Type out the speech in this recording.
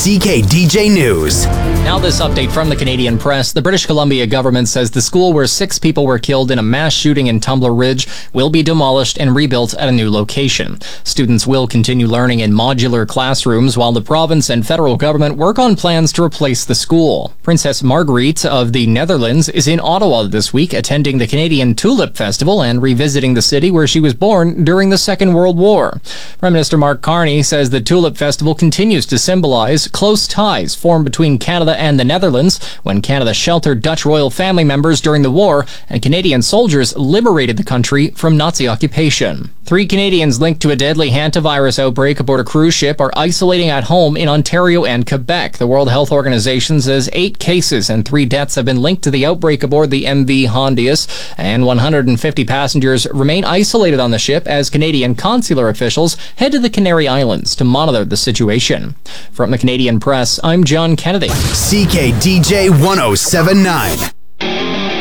CKDJ News. Now this update from the Canadian Press. The British Columbia government says the school where 6 people were killed in a mass shooting in Tumbler Ridge will be demolished and rebuilt at a new location. Students will continue learning in modular classrooms while the province and federal government work on plans to replace the school. Princess Margriet of the Netherlands is in Ottawa this week, attending the Canadian Tulip Festival and revisiting the city where she was born during the Second World War. Prime Minister Mark Carney says the Tulip Festival continues to symbolize close ties formed between Canada and the Netherlands when Canada sheltered Dutch royal family members during the war and Canadian soldiers liberated the country from Nazi occupation. 3 Canadians linked to a deadly hantavirus outbreak aboard a cruise ship are isolating at home in Ontario and Quebec. The World Health Organization says 8 cases and 3 deaths have been linked to the outbreak aboard the MV Hondius, and 150 passengers remain isolated on the ship as Canadian consular officials head to the Canary Islands to monitor the situation. From the Canadian Press, I'm John Kennedy. CKDJ 1079.